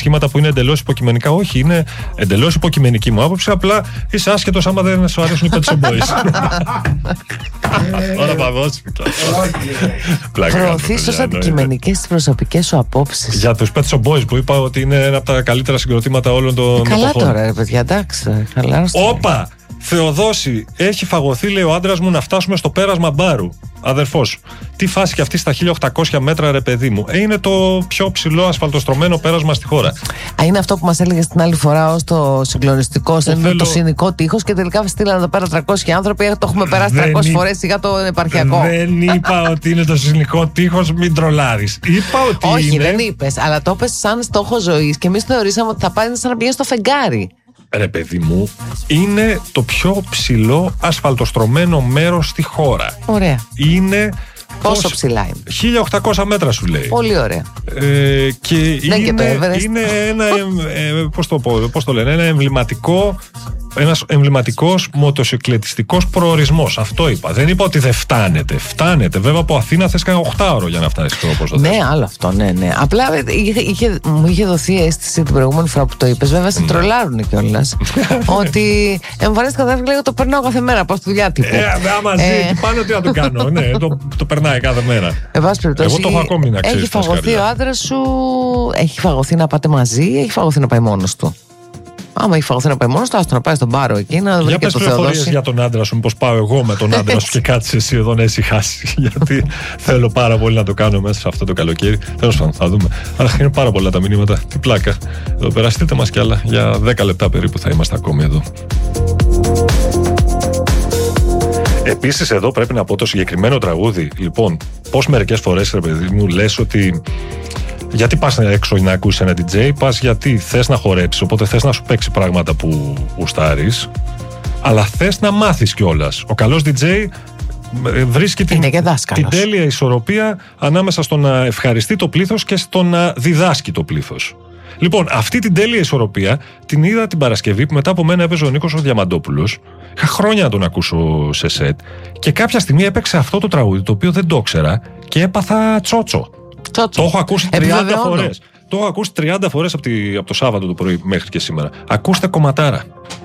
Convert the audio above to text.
σχήματα που είναι εντελώς υποκειμενικά. Όχι, είναι εντελώς υποκειμενική μου άποψη. Απλά είσαι άσχετος άμα δεν σου αρέσουν οι Pet Shop Boys. Όλα παγώσπιτα. Προωθείς ως αντικειμενικές τις προσωπικές σου απόψεις. Για τους Pet Shop Boys που είπα ότι είναι ένα από τα καλύτερα συγκροτήματα όλων των εποχών. Καλά τώρα, ρε παιδιά, εντάξει. Όπα! Θεοδόση, έχει φαγωθεί, λέει ο άντρας μου, να φτάσουμε στο πέρασμα Μπάρου. Αδερφός, τι φάση κι αυτή στα 1800 μέτρα, ρε παιδί μου. Είναι το πιο ψηλό ασφαλτοστρωμένο πέρασμα στη χώρα. Είναι αυτό που μας έλεγες την άλλη φορά ως το συγκλονιστικό, το συνικό τείχος, και τελικά στείλανε εδώ πέρα 300 άνθρωποι. Το έχουμε περάσει 300 φορές για το επαρχιακό. Δεν είπα ότι είναι το συνικό τείχος, μην τρολάρεις. Είπα ότι όχι, είναι... δεν είπες, αλλά το είπες σαν στόχο ζωής και εμείς θεωρήσαμε ότι θα πάει σαν να πηγαίνει στο φεγγάρι. Ρε παιδί μου, είναι το πιο ψηλό ασφαλτοστρωμένο μέρος στη χώρα. Ωραία. Είναι... Πόσο ψηλά είναι? 1800 μέτρα σου λέει. Πολύ ωραία. Και είναι ένα, πώς το λένε, ένα εμβληματικό, ένας εμβληματικός μοτοσυκλετιστικός προορισμός. Αυτό είπα. Δεν είπα ότι δεν φτάνετε. Φτάνετε. Βέβαια από Αθήνα θες κανένα 8ωρο για να φτάσεις το όπως το θες. Ναι, άλλο αυτό, ναι. Απλά μου είχε δοθεί αίσθηση την προηγούμενη φορά που το είπες. Βέβαια σε τρολάρουν κιόλας. Ότι εμφανίστηκα, δεν λέγω, το περνάω κάθε μέρα. Πάω στη δουλειά τύπου. Μαζί, εκεί πάνω τι να το κάνω. Ναι, το περνάει κάθε μέρα. Εγώ το έχω ακόμη να ξέρεις. Έχει φαγωθεί ο άντρας σου, έχει φαγωθεί να πάτε μαζί ή έχει φαγωθεί να πάει μόνος του? Άμα έχει φαγωθεί να πάει μόνος του, άστο να πάει στον Πάρο εκεί να βρει και το Θεοδόση. Για τον άντρα σου, μήπως πάω εγώ με τον άντρα σου και κάτσεις εσύ εδώ να ησυχάσει. Γιατί θέλω πάρα πολύ να το κάνω μέσα σε αυτό το καλοκαίρι. Τέλος πάντων, θα δούμε. Αλλά είναι πάρα πολλά τα μηνύματα. Τι πλάκα. Εδώ περαστείτε μας κι άλλα. Για 10 λεπτά περίπου θα είμαστε ακόμη εδώ. Επίσης εδώ πρέπει να πω το συγκεκριμένο τραγούδι. Λοιπόν, πώς μερικές φορές, ρε παιδί μου, λες ότι γιατί πας έξω να ακούσεις ένα DJ, πας γιατί θες να χορέψεις, οπότε θες να σου παίξει πράγματα που γουστάρεις, αλλά θες να μάθεις κιόλας. Ο καλός DJ βρίσκει την τέλεια ισορροπία ανάμεσα στο να ευχαριστεί το πλήθος και στο να διδάσκει το πλήθος. Λοιπόν, αυτή την τέλεια ισορροπία την είδα την Παρασκευή που μετά από μένα έπαιζε ο Νίκος ο Διαμαντόπουλος. Είχα χρόνια να τον ακούσω σε σετ και κάποια στιγμή έπαιξε αυτό το τραγούδι το οποίο δεν το ήξερα και έπαθα τσότσο. Το έχω ακούσει 30 φορές. Το έχω ακούσει 30 φορές από το Σάββατο το πρωί μέχρι και σήμερα. Ακούστε κομματάρα.